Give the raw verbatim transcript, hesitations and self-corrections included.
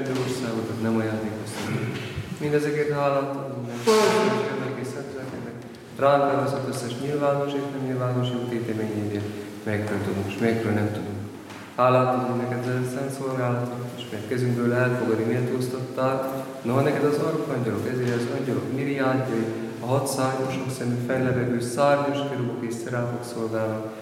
örökkévaló országodat nem ajándékoztatod. Mindezekért hálát adunk meg, és szentlelkednek. Ránk árazott összes nyilvános és nem nyilvános jótéteményéért, melyekről tudunk, és melyekről nem tudunk. Hálát adunk neked a szent szolgálatot, és meg kezünkből elfogadni méltóztattál, noha neked az arkangyalok, ezért az angyalok milliárdjai, a hat szárnyú, sok szemű, fennlevegő, szárnyos kerubok és szeráfok szolgálnak,